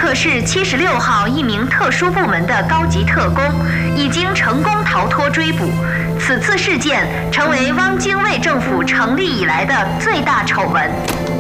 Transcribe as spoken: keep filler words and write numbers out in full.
克市七十六号一名特殊部门的高级特工，已经成功逃脱追捕。此次事件成为汪精卫政府成立以来的最大丑闻。